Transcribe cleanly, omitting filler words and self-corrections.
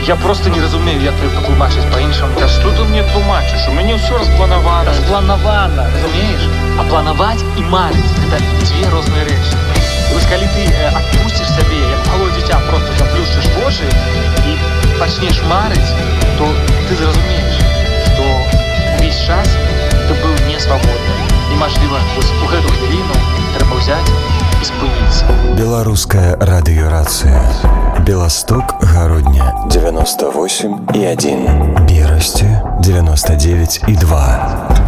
Я просто не разумею, як твоё патлумачыць па-іншаму. Да што ты мне тлумачыш? У мяне ўсё распланавана. Распланавана, разумееш? А планаваць і марыць — гэта дзве розныя рэчы. Вось калі ты адпусціш сябе, як малое дзіця, просто заплюшчыш вочы і пачнеш марыць, то ты зразумееш, што увесь час ты быў не свабодны. І, мажліва, вось у гэту хвіліну трэба ўзяць і спыніцца. Беларуская радыёрацыя. Беласток, Гародня 98,1. Берасці 99,2.